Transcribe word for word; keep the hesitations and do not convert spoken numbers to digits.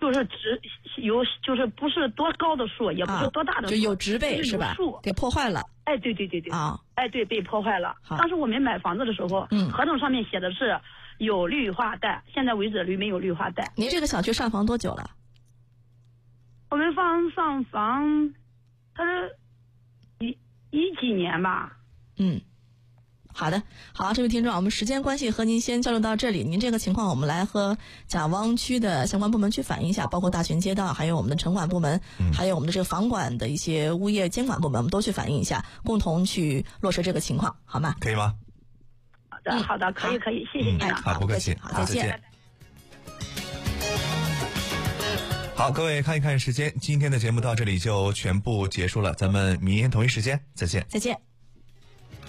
就是植有就是不是多高的树，也不是多大的树， 啊、就有植被是吧？ 树给破坏了。 哎，对对对对啊， 哎对，被破坏了。当时我们买房子的时候， 嗯， 合同上面写的是有绿化带，现在为止没有绿化带。 您这个小区上房多久了？ 我们房上房，它是一一几年吧。 嗯。好的，好，这位听众，我们时间关系和您先交流到这里。您这个情况，我们来和甲汪区的相关部门去反映一下，包括大群街道，还有我们的城管部门，嗯、还有我们的这个房管的一些物业监管部门，我们都去反映一下，共同去落实这个情况，好吗？ 可以吗？ 好的，嗯、好的，可以，可以，谢谢您、啊嗯。好，不客气， 好，再见。 好，各位看一看时间，今天的节目到这里就全部结束了，咱们明天同一时间再见。 再见。